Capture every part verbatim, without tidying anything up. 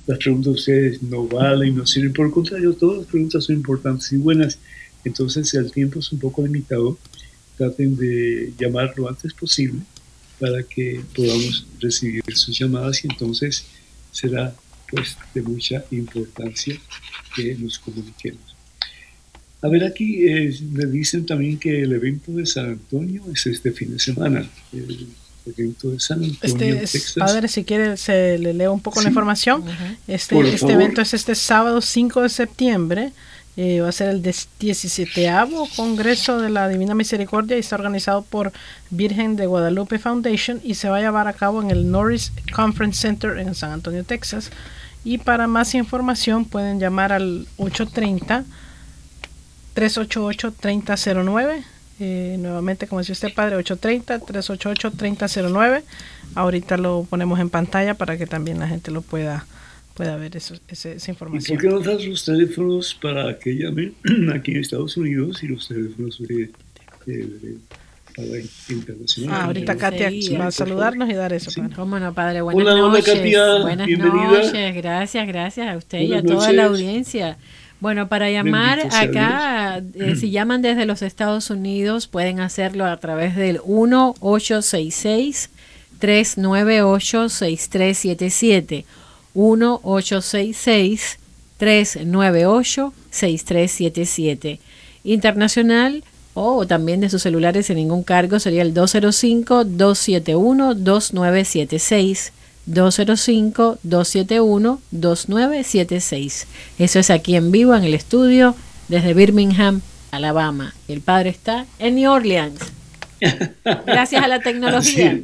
las preguntas de ustedes no valen, no sirven. Por el contrario, todas las preguntas son importantes y buenas. Entonces el tiempo es un poco limitado. Traten de llamar lo antes posible para que podamos recibir sus llamadas y entonces será pues de mucha importancia que nos comuniquemos. A ver, aquí eh, me dicen también que el evento de San Antonio es este fin de semana. El evento de San Antonio, este, Texas. Padre, si quiere, se le leo un poco ¿Sí? la información. Uh-huh. Este, este evento es este sábado cinco de septiembre. Eh, va a ser el diecisietavo Congreso de la Divina Misericordia y está organizado por Virgen de Guadalupe Foundation y se va a llevar a cabo en el Norris Conference Center en San Antonio, Texas. Y para más información pueden llamar al ocho tres cero, tres ocho ocho, tres cero cero nueve. Eh, nuevamente, como decía usted, Padre, ocho tres cero, tres ocho ocho, tres cero cero nueve. Ahorita lo ponemos en pantalla para que también la gente lo pueda pueda ver eso, esa, esa información. ¿Y por qué no das los teléfonos para que llamen aquí en Estados Unidos y los teléfonos de, de, de para internacional? Ah, ahorita Katia sí, va a saludarnos y dar eso. Sí. ¿Cómo no, Padre? Buenas hola, noches. Hola, Katia. Buenas Bienvenida. noches. Gracias, gracias a usted Buenas y a noches. Toda la audiencia. Bueno, para llamar acá, eh, si llaman desde los Estados Unidos, pueden hacerlo a través del uno ocho seis seis, tres nueve ocho, seis tres siete siete. uno ocho seis seis, tres nueve ocho, seis tres siete siete. Internacional o también de sus celulares sin ningún cargo sería el dos cero cinco, dos siete uno, dos nueve siete seis. dos cero cinco, dos siete uno, dos nueve siete seis. Eso es aquí en vivo en el estudio desde Birmingham, Alabama. El Padre está en New Orleans. Gracias a la tecnología.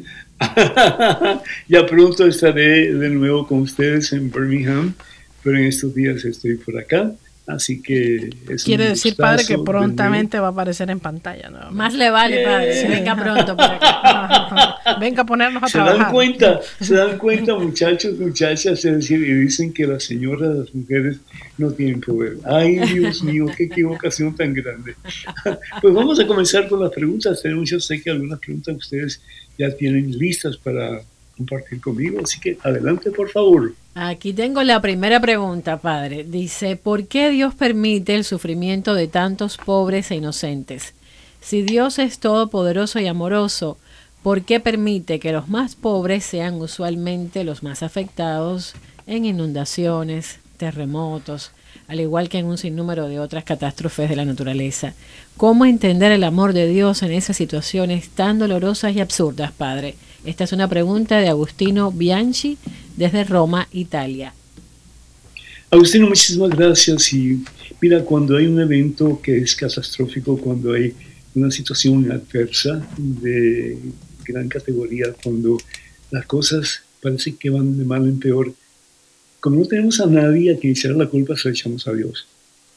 Ya pronto estaré de nuevo con ustedes en Birmingham, pero en estos días estoy por acá. Así que es quiere decir, Padre, que prontamente va a aparecer en pantalla, ¿no? Más le vale, yeah. Padre, si venga pronto por acá. Venga a ponernos a se trabajar. Dan cuenta, se dan cuenta, muchachos, muchachas, es decir, y dicen que las señoras, las mujeres no tienen poder. Ay, Dios mío, qué equivocación tan grande. Pues vamos a comenzar con las preguntas. Tenemos, yo sé que algunas preguntas ustedes ya tienen listas para compartir conmigo, así que adelante, por favor. Aquí tengo la primera pregunta, Padre. Dice, ¿por qué Dios permite el sufrimiento de tantos pobres e inocentes? Si Dios es todopoderoso y amoroso, ¿por qué permite que los más pobres sean usualmente los más afectados en inundaciones, terremotos, al igual que en un sinnúmero de otras catástrofes de la naturaleza? ¿Cómo entender el amor de Dios en esas situaciones tan dolorosas y absurdas, Padre? Esta es una pregunta de Agustino Bianchi desde Roma, Italia. Agustino, muchísimas gracias. Y mira, cuando hay un evento que es catastrófico, cuando hay una situación adversa de gran categoría, cuando las cosas parece que van de mal en peor, como no tenemos a nadie a quien echar la culpa, se la echamos a Dios.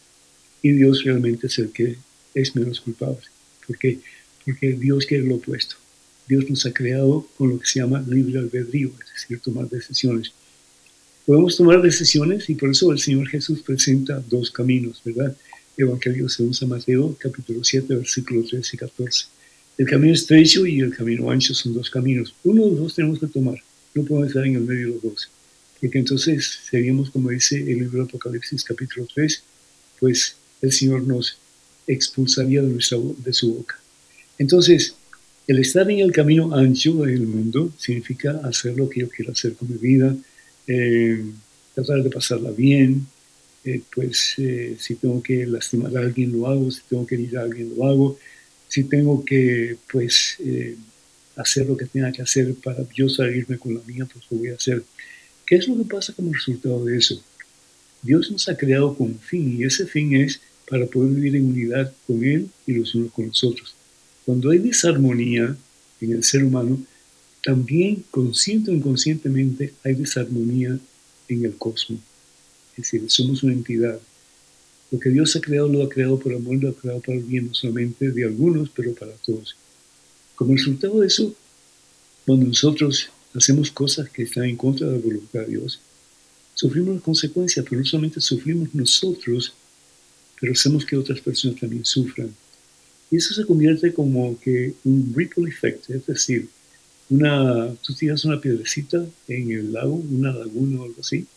Y Dios realmente es el que es menos culpable. ¿Por qué? Porque Dios quiere lo opuesto. Dios nos ha creado con lo que se llama libre albedrío, es decir, tomar decisiones. Podemos tomar decisiones y por eso el Señor Jesús presenta dos caminos, ¿verdad? Evangelio según San Mateo, capítulo siete, versículos trece y catorce. El camino estrecho y el camino ancho son dos caminos. Uno de los dos tenemos que tomar, no podemos estar en el medio de los dos. Porque entonces seríamos, como dice el libro de Apocalipsis, capítulo tres, pues el Señor nos expulsaría de, nuestra, de su boca. Entonces, el estar en el camino ancho del mundo significa hacer lo que yo quiero hacer con mi vida, eh, tratar de pasarla bien, eh, pues eh, si tengo que lastimar a alguien lo hago, si tengo que herir a alguien lo hago, si tengo que pues eh, hacer lo que tenga que hacer para yo salirme con la mía, pues lo voy a hacer. ¿Qué es lo que pasa como resultado de eso? Dios nos ha creado con un fin y ese fin es para poder vivir en unidad con Él y los unos con los otros. Cuando hay desarmonía en el ser humano, también consciente o inconscientemente hay desarmonía en el cosmos. Es decir, somos una entidad. Lo que Dios ha creado lo ha creado por amor, lo ha creado para el bien, no solamente de algunos, pero para todos. Como resultado de eso, cuando nosotros hacemos cosas que están en contra de la voluntad de Dios, sufrimos las consecuencias, pero no solamente sufrimos nosotros, pero hacemos que otras personas también sufran. Y eso se convierte como que un ripple effect, es decir, una, tú tiras una piedrecita en el lago, una laguna o algo así,